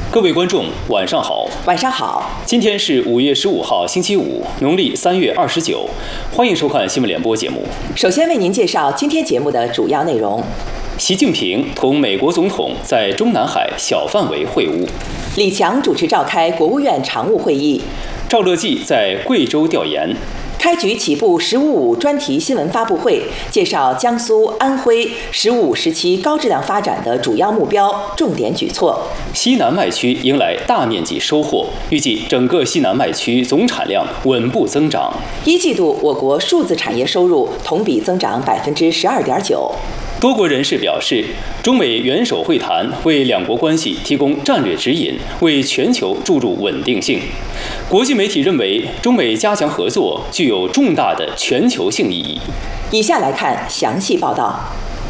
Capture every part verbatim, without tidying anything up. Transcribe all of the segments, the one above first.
各位观众，晚上好。 晚上好。 今天是五月十五号，星期五，农历三月二十九。欢迎收看新闻联播节目。 首先为您介绍今天节目的主要内容： 习近平同美国总统在中南海小范围会晤； 李强主持召开国务院常务会议； 赵乐际在贵州调研； 开局起步“十五五”专题新闻发布会，介绍江苏、安徽“十五五”时期高质量发展的主要目标、重点举措。 西南麦区迎来大面积收获，预计整个西南麦区总产量稳步增长。 一季度我国数字产业收入同比增长百分之十二点九。 多国人士表示，中美元首会谈为两国关系提供战略指引，为全球注入稳定性。国际媒体认为，中美加强合作具有重大的全球性意义。 以下来看详细报道。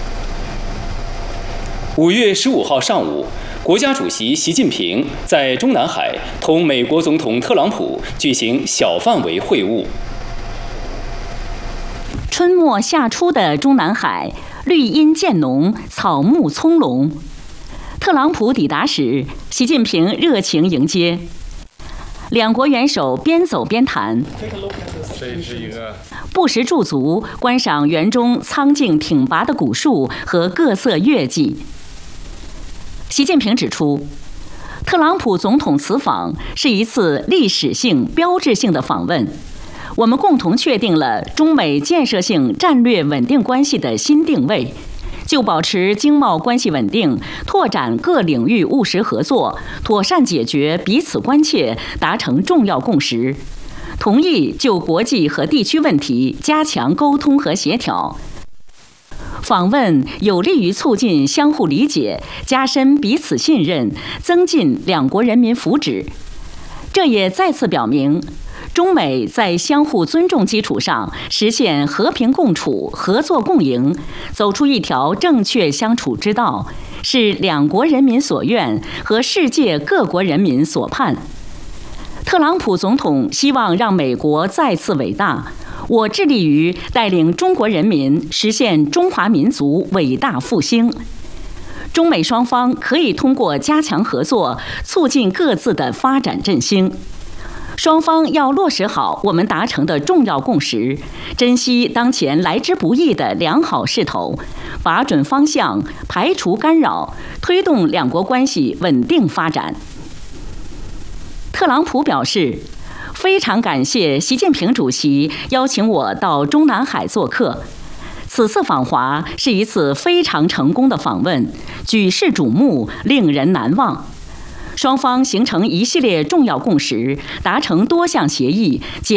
五月十五号上午，国家主席习近平在中南海同美国总统特朗普举行小范围会晤。 春末夏初的中南海，绿荫渐浓，草木葱茏。特朗普抵达时，习近平热情迎接，两国元首边走边谈，不时驻足观赏园中苍劲挺拔的古树和各色月季。习近平指出，特朗普总统此访是一次历史性、标志性的访问。我们共同确定了中美建设性战略稳定关系的新定位，就保持经贸关系稳定、拓展各领域务实合作、妥善解决彼此关切达成重要共识，同意就国际和地区问题加强沟通和协调。访问有利于促进相互理解，加深彼此信任，增进两国人民福祉。这也再次表明，中美在相互尊重基础上实现和平共处、合作共赢，走出一条正确相处之道，是两国人民所愿和世界各国人民所盼。特朗普总统希望让美国再次伟大，我致力于带领中国人民实现中华民族伟大复兴。中美双方可以通过加强合作，促进各自的发展振兴。双方要落实好我们达成的重要共识，珍惜当前来之不易的良好势头，把准方向，排除干扰，推动两国关系稳定发展。特朗普表示，非常感谢习近平主席邀请我到中南海做客。此次访华是一次非常成功的访问，举世瞩目，令人难忘。双方形成一系列重要共识，达成多项协议，